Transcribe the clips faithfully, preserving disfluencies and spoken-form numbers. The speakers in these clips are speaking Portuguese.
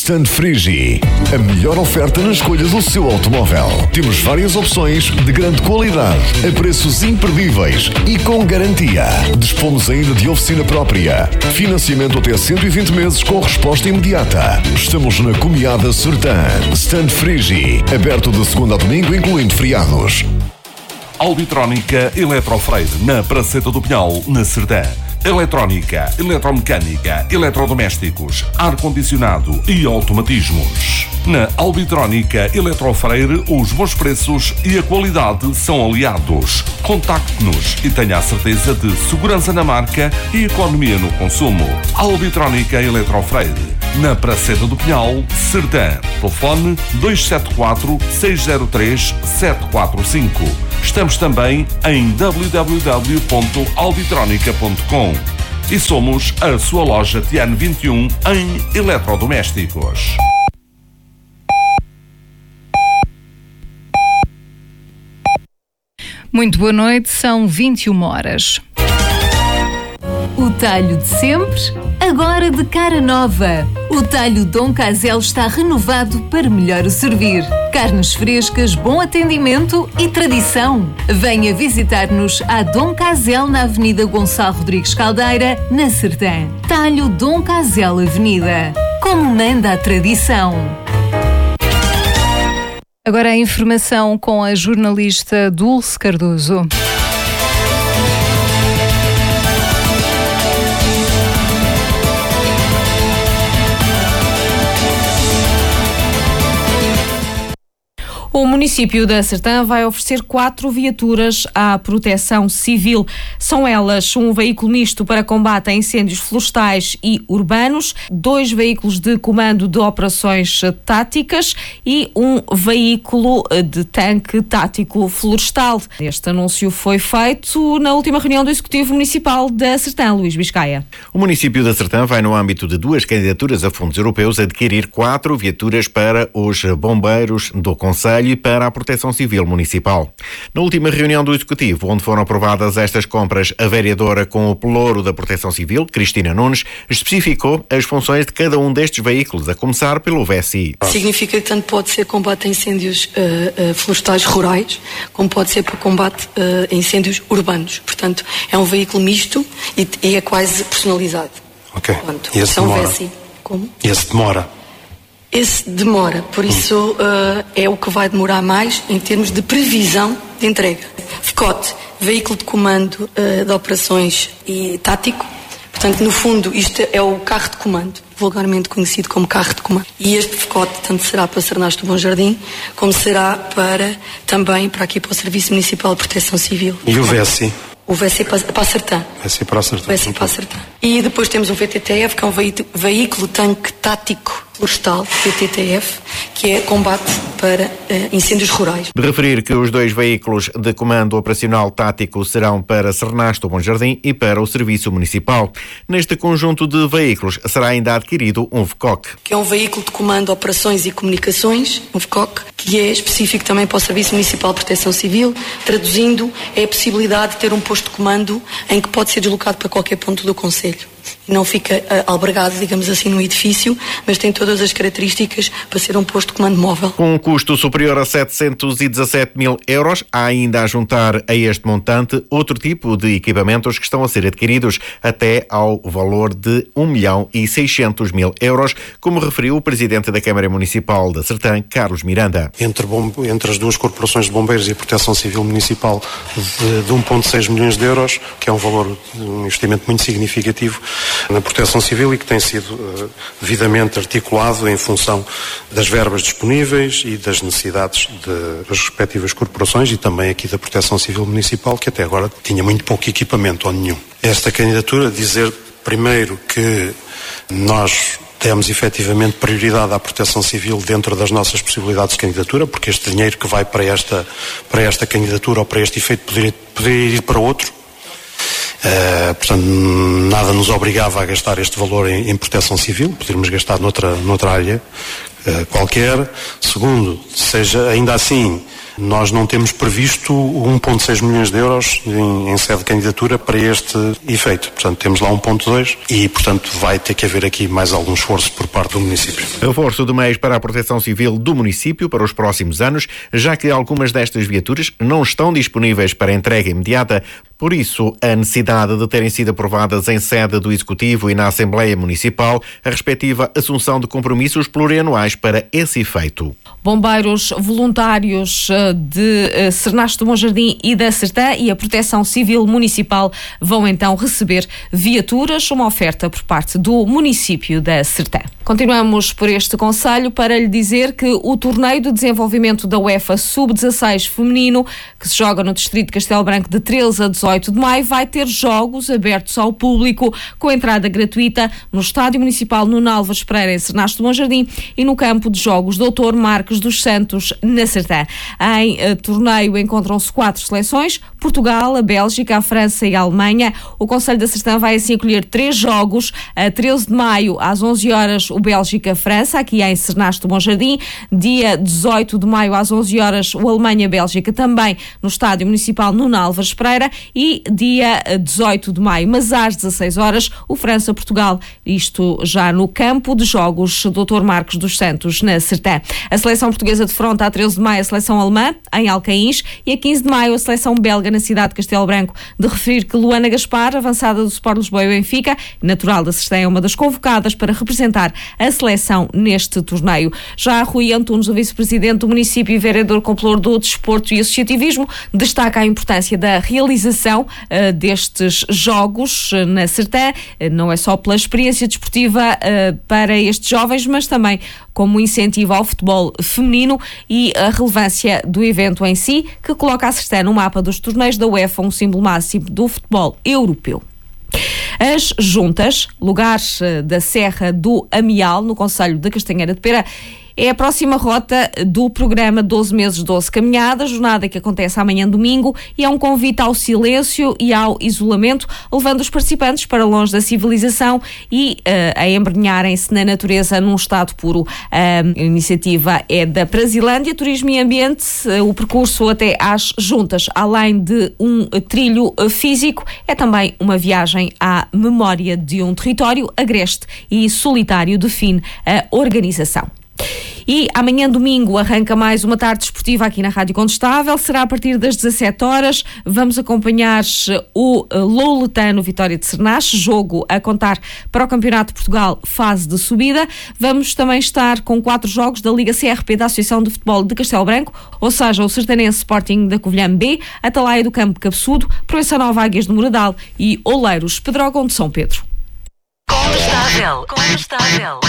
Stand Frigi, a melhor oferta na escolha do seu automóvel. Temos várias opções de grande qualidade, a preços imperdíveis e com garantia. Dispomos ainda de oficina própria. Financiamento até cento e vinte meses com resposta imediata. Estamos na Comiada Sertã. Stand Frigi, aberto de segunda a domingo, incluindo feriados. Albitrónica Eletrofreire, na Praceta do Pinhal, na Sertã. Eletrónica, eletromecânica, eletrodomésticos, ar-condicionado e automatismos. Na Albitrónica Eletrofreire, os bons preços e a qualidade são aliados. Contacte-nos e tenha a certeza de segurança na marca e economia no consumo. Albitrónica Eletrofreire, na Praceta do Pinhal, Sertã. Telefone dois sete quatro, seis zero três, sete quatro cinco. Estamos também em w w w ponto albitronica ponto com e somos a sua loja Tiano vinte e um em eletrodomésticos. Muito boa noite, são vinte e uma horas. O talho de sempre, agora de cara nova. O talho Dom Casel está renovado para melhor o servir. Carnes frescas, bom atendimento e tradição. Venha visitar-nos à Dom Casel na Avenida Gonçalo Rodrigues Caldeira, na Sertã. Talho Dom Casel Avenida. Como manda a tradição. Agora a informação com a jornalista Dulce Cardoso. O município da Sertã vai oferecer quatro viaturas à Proteção Civil. São elas um veículo misto para combate a incêndios florestais e urbanos, dois veículos de comando de operações táticas e um veículo de tanque tático florestal. Este anúncio foi feito na última reunião do Executivo Municipal da Sertã, Luís Biscaia. O município da Sertã vai, no âmbito de duas candidaturas a fundos europeus, adquirir quatro viaturas para os bombeiros do Conselho e para a Proteção Civil Municipal. Na última reunião do Executivo, onde foram aprovadas estas compras, a vereadora com o pelouro da Proteção Civil, Cristina Nunes, especificou as funções de cada um destes veículos, a começar pelo V S I. Significa que tanto pode ser combate a incêndios uh, uh, florestais rurais, como pode ser para combate uh, a incêndios urbanos. Portanto, é um veículo misto e, e é quase personalizado. Ok. Portanto, e esse são demora? V S I. Como? E esse demora? Esse demora, por isso uh, é o que vai demorar mais em termos de previsão de entrega. F C O T, veículo de comando uh, de operações e tático. Portanto, no fundo, isto é o carro de comando, vulgarmente conhecido como carro de comando. E este F C O T tanto será para Sernasto do Bom Jardim, como será para, também para aqui para o Serviço Municipal de Proteção Civil. E o V S I? O V S I para, para a Sertã. V S I para a Sertã. V S I para a Sertã. E depois temos o V T T F, que é um veículo tanque tático florestal, V T T F, que é combate para uh, incêndios rurais. De referir que os dois veículos de comando operacional tático serão para Sernasto do Bom Jardim e para o Serviço Municipal. Neste conjunto de veículos será ainda adquirido um V C O C. Que é um veículo de comando operações e comunicações, um V C O C, que é específico também para o Serviço Municipal de Proteção Civil. Traduzindo, é a possibilidade de ter um posto de comando em que pode ser deslocado para qualquer ponto do concelho. Não fica uh, albergado, digamos assim, no edifício, mas tem todas as características para ser um posto de comando móvel. Com um custo superior a setecentos e dezassete mil euros, há ainda a juntar a este montante outro tipo de equipamentos que estão a ser adquiridos até ao valor de um milhão e seiscentos mil euros, como referiu o Presidente da Câmara Municipal da Sertã, Carlos Miranda. Entre, bom, entre as duas corporações de bombeiros e a Proteção Civil Municipal de, de um vírgula seis milhões de euros, que é um valor, um investimento muito significativo na Proteção Civil e que tem sido uh, devidamente articulado em função das verbas disponíveis e das necessidades de, das respectivas corporações e também aqui da Proteção Civil Municipal, que até agora tinha muito pouco equipamento ou nenhum. Esta candidatura, dizer primeiro que nós temos efetivamente prioridade à Proteção Civil dentro das nossas possibilidades de candidatura, porque este dinheiro que vai para esta, para esta candidatura ou para este efeito poderia, poderia ir para outro. Uh, portanto, nada nos obrigava a gastar este valor em, em proteção civil, poderíamos gastar noutra, noutra área uh, qualquer. Segundo, seja ainda assim Nós não temos previsto um vírgula seis milhões de euros em, em sede de candidatura para este efeito. Portanto, temos lá um vírgula dois e, portanto, vai ter que haver aqui mais algum esforço por parte do município. Reforço de meios para a proteção civil do município para os próximos anos, já que algumas destas viaturas não estão disponíveis para entrega imediata. Por isso, a necessidade de terem sido aprovadas em sede do Executivo e na Assembleia Municipal a respectiva assunção de compromissos plurianuais para esse efeito. Bombeiros voluntários de Cernache do Monjardim e da Sertã e a Proteção Civil Municipal vão então receber viaturas, uma oferta por parte do município da Sertã. Continuamos por este concelho para lhe dizer que o torneio de desenvolvimento da UEFA sub dezasseis feminino, que se joga no distrito de Castelo Branco de treze a dezoito de maio, vai ter jogos abertos ao público com entrada gratuita no Estádio Municipal Nuno Álvares Pereira em Cernache do Monjardim e no campo de jogos doutor Marcos dos Santos na Sertã. Em uh, torneio encontram-se quatro seleções: Portugal, a Bélgica, a França e a Alemanha. O Conselho da Sertã vai assim acolher três jogos. A treze de maio, às onze horas, o Bélgica-França, aqui em Cernache do Monjardim. Dia dezoito de maio, às onze horas, o Alemanha-Bélgica, também no Estádio Municipal Nuno Álvares Pereira. E dia dezoito de maio, mas às dezasseis horas, o França-Portugal. Isto já no campo de jogos doutor Marcos dos Santos, na Sertã. A seleção portuguesa defronta a treze de maio a seleção alemã, em Alcaíns, e a quinze de maio a seleção belga na cidade de Castelo Branco. De referir que Luana Gaspar, avançada do Sport Lisboa e Benfica, natural da Sertã, é uma das convocadas para representar a seleção neste torneio. Já Rui Antunes, o vice-presidente do município e vereador com pelour do desporto e associativismo, destaca a importância da realização uh, destes jogos uh, na Sertã, uh, não é só pela experiência desportiva uh, para estes jovens, mas também como incentivo ao futebol feminino e a relevância do evento em si, que coloca a Sertã no mapa dos torneios da UEFA, um símbolo máximo do futebol europeu. As Juntas, lugar da Serra do Amial, no concelho de Castanheira de Pera, é a próxima rota do programa doze meses, doze caminhadas, jornada que acontece amanhã domingo, e é um convite ao silêncio e ao isolamento, levando os participantes para longe da civilização e uh, a embrenharem-se na natureza num estado puro. A iniciativa é da Brasilândia Turismo e Ambiente. O percurso até às Juntas, além de um trilho físico, é também uma viagem à memória de um território agreste e solitário, define a organização. E amanhã domingo arranca mais uma tarde desportiva aqui na Rádio Condestável. Será a partir das dezassete horas. Vamos acompanhar o Louletano Vitória de Cernache, jogo a contar para o Campeonato de Portugal, fase de subida. Vamos também estar com quatro jogos da Liga C R P da Associação de Futebol de Castelo Branco, ou seja, o Sertanense Sporting da Covilhã B, Atalaia do Campo Cabeçudo, Proença Nova Águias do Moradal e Oleiros Pedrógão de São Pedro. Condestável, Condestável.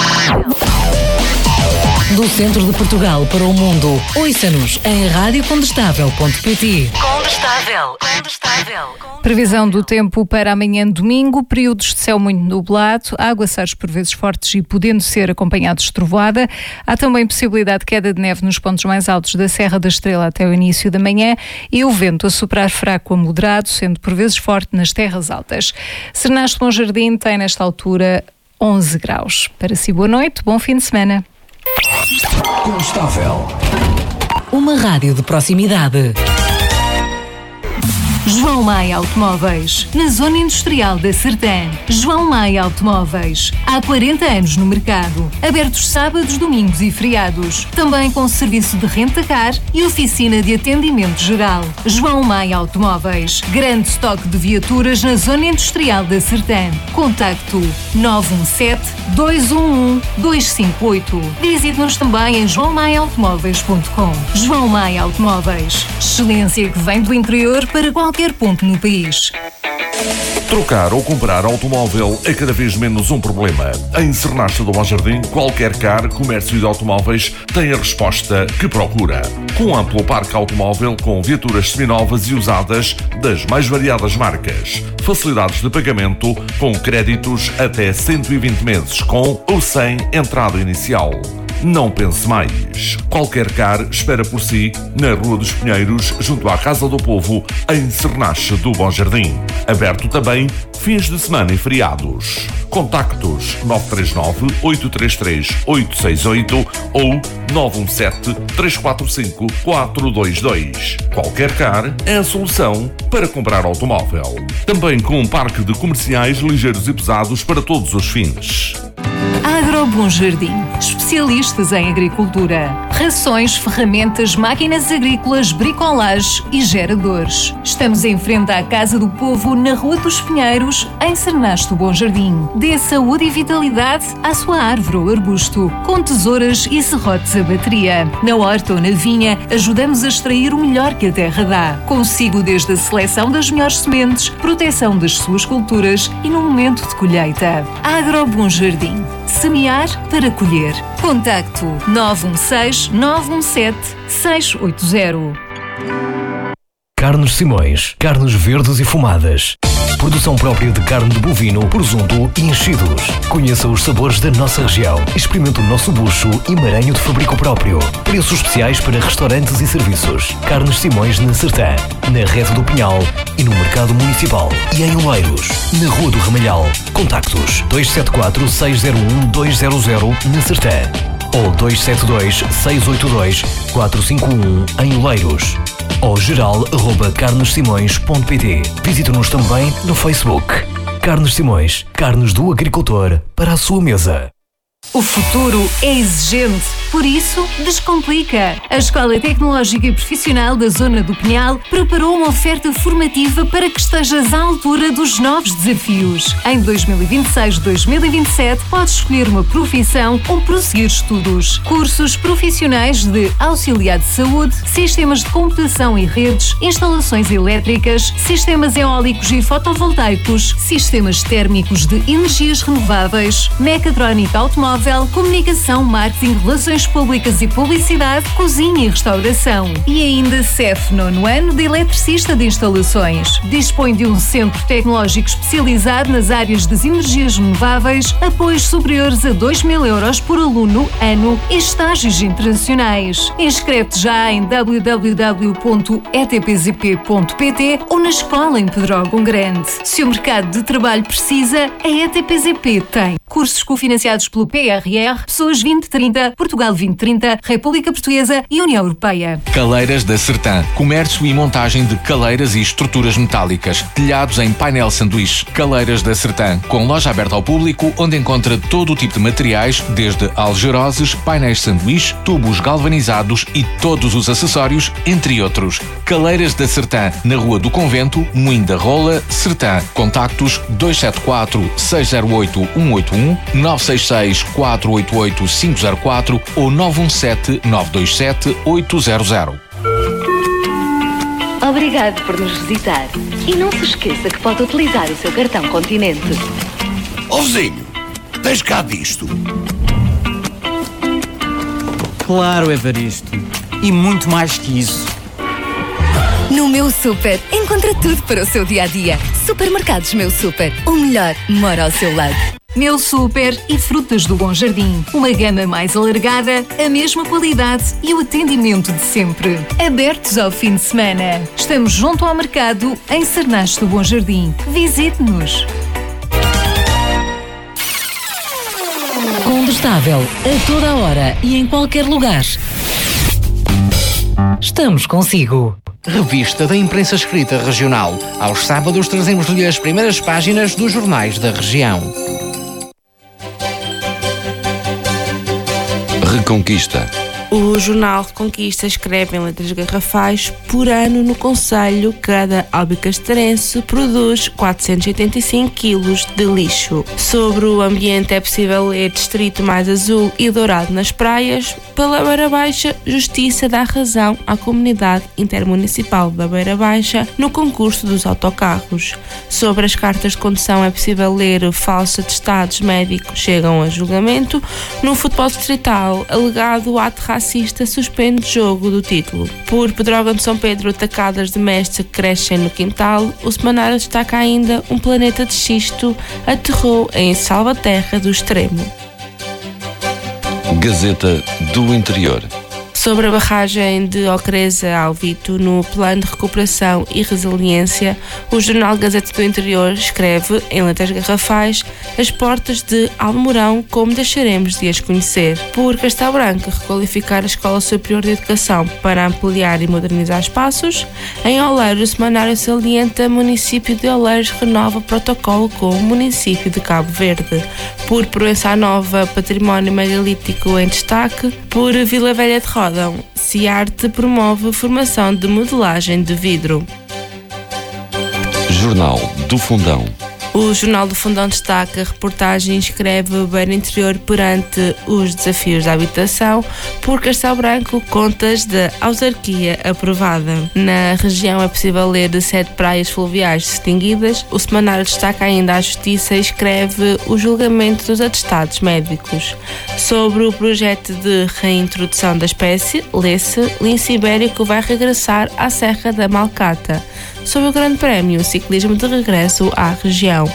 Do centro de Portugal para o mundo. Ouça-nos em rádio condestável ponto pt. Condestável, Condestável. Previsão do tempo para amanhã domingo, períodos de céu muito nublado, aguaceiros por vezes fortes e podendo ser acompanhados de trovoada. Há também possibilidade de queda de neve nos pontos mais altos da Serra da Estrela até o início da manhã e o vento a soprar fraco a moderado, sendo por vezes forte nas terras altas. Cernache do Monjardim tem nesta altura onze graus. Para si, boa noite, bom fim de semana. Condestável. Uma rádio de proximidade. João Maia Automóveis, na Zona Industrial da Sertã. João Maia Automóveis, há quarenta anos no mercado. Abertos sábados, domingos e feriados. Também com serviço de renta-car e oficina de atendimento geral. João Maia Automóveis, grande estoque de viaturas na Zona Industrial da Sertã. Contacto nove um sete, dois um um, dois cinco oito. Visite-nos também em joão maia automóveis ponto com. João Maia Automóveis, excelência que vem do interior para qualquer qualquer ponto no país. Trocar ou comprar automóvel é cada vez menos um problema. Em Cernache do Monjardim, qualquer car, comércio de automóveis tem a resposta que procura. Com amplo parque automóvel, com viaturas seminovas e usadas das mais variadas marcas. Facilidades de pagamento com créditos até cento e vinte meses, com ou sem entrada inicial. Não pense mais. Qualquer car espera por si na Rua dos Pinheiros, junto à Casa do Povo, em Sernache do Bom Jardim. Aberto também fins de semana e feriados. Contactos nove três nove, oito três três, oito seis oito ou nove um sete, três quatro cinco, quatro dois dois. Qualquer car é a solução para comprar automóvel. Também com um parque de comerciais ligeiros e pesados para todos os fins. Agro Bom Jardim, especialistas em agricultura. Rações, ferramentas, máquinas agrícolas, bricolage e geradores. Estamos em frente à Casa do Povo, na Rua dos Pinheiros, em Sernache do Bom Jardim. Dê saúde e vitalidade à sua árvore ou arbusto, com tesouras e serrotes a bateria. Na horta ou na vinha, ajudamos a extrair o melhor que a terra dá. Consigo desde a seleção das melhores sementes, proteção das suas culturas e no momento de colheita. Agro Bom Jardim. Semear para colher. Contacto nove um seis, nove um sete, seis oito zero. Carnes Simões, carnes verdes e fumadas. Produção própria de carne de bovino, presunto e enchidos. Conheça os sabores da nossa região. Experimente o nosso bucho e maranho de fabrico próprio. Preços especiais para restaurantes e serviços. Carnes Simões na Sertã, na Rede do Pinhal e no Mercado Municipal. E em Oeiros, na Rua do Ramalhal. Contactos dois sete quatro, seis zero um, dois zero zero na Sertã ou dois sete dois, seis oito dois, quatro cinco um em Oeiros. Ou geral arroba carnes simões ponto pt. Visite-nos também no Facebook. Carnes Simões, carnes do agricultor para a sua mesa. O futuro é exigente, por isso descomplica. A Escola Tecnológica e Profissional da Zona do Pinhal preparou uma oferta formativa para que estejas à altura dos novos desafios. Em dois mil e vinte e seis, dois mil e vinte e sete, podes escolher uma profissão ou prosseguir estudos. Cursos profissionais de auxiliar de saúde, sistemas de computação e redes, instalações elétricas, sistemas eólicos e fotovoltaicos, sistemas térmicos de energias renováveis, mecatrónica automóvel, comunicação, marketing, relações públicas e publicidade, cozinha e restauração. E ainda C E F nono ano de eletricista de instalações. Dispõe de um centro tecnológico especializado nas áreas das energias renováveis, apoios superiores a dois mil euros por aluno ano e estágios internacionais. Inscreve-te já em w w w ponto e t p z p ponto p t ou na escola em Pedrógão Grande. Se o mercado de trabalho precisa, a E T P Z P tem. Cursos cofinanciados pelo P R R, Pessoas vinte trinta, Portugal vinte trinta, República Portuguesa e União Europeia. Caleiras da Sertã. Comércio e montagem de caleiras e estruturas metálicas. Telhados em painel sanduíche. Caleiras da Sertã. Com loja aberta ao público, onde encontra todo o tipo de materiais, desde algeroses, painéis sanduíche, tubos galvanizados e todos os acessórios, entre outros. Caleiras da Sertã. Na Rua do Convento, Moinho da Rola, Sertã. Contactos dois sete quatro, seis zero oito, um oito um, nove seis seis, quatro oito oito, cinco zero quatro ou nove um sete, nove dois sete, oito zero zero. Obrigado por nos visitar. E não se esqueça que pode utilizar o seu cartão Continente. Ó vizinho, tens cá disto? Claro, Evaristo. E muito mais que isso. No Meu Super, encontra tudo para o seu dia-a-dia. Supermercados Meu Super. O melhor mora ao seu lado. Meu Super e Frutas do Bom Jardim. Uma gama mais alargada, a mesma qualidade e o atendimento de sempre. Abertos ao fim de semana. Estamos junto ao mercado, em Sernache do Bom Jardim. Visite-nos. Condestável, a toda hora e em qualquer lugar. Estamos consigo. Revista da Imprensa Escrita Regional. Aos sábados trazemos-lhe as primeiras páginas dos jornais da região. Reconquista. O jornal Reconquista escreve em letras garrafais: por ano no concelho, cada albicastarense produz quatrocentos e oitenta e cinco quilos de lixo. Sobre o ambiente é possível ler: distrito mais azul e dourado nas praias. Pela Beira Baixa, Justiça dá razão à comunidade intermunicipal da Beira Baixa no concurso dos autocarros. Sobre as cartas de condução é possível ler: falsos atestados médicos chegam a julgamento. No futebol distrital, alegado ato racista suspende jogo do título. Por Pedrógão de São Pedro, atacadas de mestre crescem no quintal. O semanário destaca ainda: um planeta de xisto aterrou em Salvaterra do Extremo. Gazeta do Interior. Sobre a barragem de Ocreza-Alvito no Plano de Recuperação e Resiliência, o jornal Gazeta do Interior escreve, em letras garrafais, as portas de Almorão como deixaremos de as conhecer. Por Castelo Branco, requalificar a Escola Superior de Educação para ampliar e modernizar espaços. Em Oleiros, o semanário salienta município de Oleiros renova protocolo com o município de Cabo Verde. Por Proença Nova, património megalítico em destaque. Por Vila Velha de Roda, Ciarte promove formação de modelagem de vidro. Jornal do Fundão. O Jornal do Fundão destaca a reportagem escreve o bem interior perante os desafios da habitação. Por Castelo Branco, contas da autarquia aprovada. Na região é possível ler de sete praias fluviais distinguidas. O semanário destaca ainda a Justiça e escreve o julgamento dos atestados médicos. Sobre o projeto de reintrodução da espécie, lê-se lince ibérico vai regressar à Serra da Malcata. Sobre o Grande Prémio, o ciclismo de regresso à região.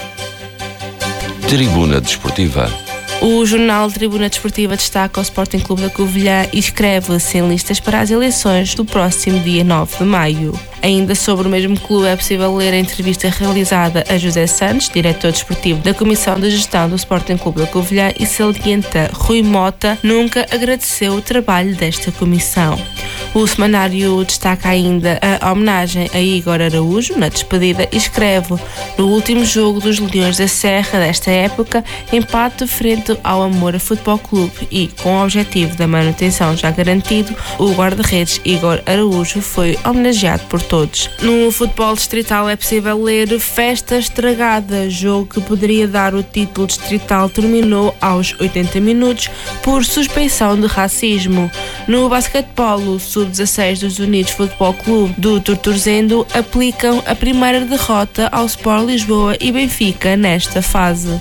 Tribuna Desportiva. O jornal Tribuna Desportiva destaca o Sporting Clube da Covilhã e escreve sem listas para as eleições do próximo dia nove de maio. Ainda sobre o mesmo clube é possível ler a entrevista realizada a José Santos, diretor desportivo da Comissão de Gestão do Sporting Clube da Covilhã, e salienta Rui Mota nunca agradeceu o trabalho desta comissão. O semanário destaca ainda a homenagem a Igor Araújo na despedida e escreve no último jogo dos Leões da Serra desta época, empate frente ao Amora Futebol Clube e, com o objetivo da manutenção já garantido, o guarda-redes Igor Araújo foi homenageado por todos. No futebol distrital é possível ler Festa Estragada, jogo que poderia dar o título distrital terminou aos oitenta minutos por suspeição de racismo. No basquetebol, o sub dezasseis dos Unidos Futebol Clube do Tortorzendo aplicam a primeira derrota ao Sport Lisboa e Benfica nesta fase.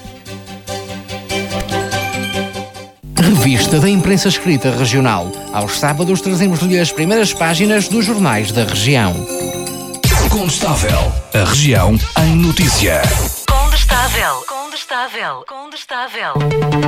Revista da Imprensa Escrita Regional. Aos sábados trazemos-lhe as primeiras páginas dos jornais da região. Condestável. A região em notícia. Condestável. Condestável. Condestável.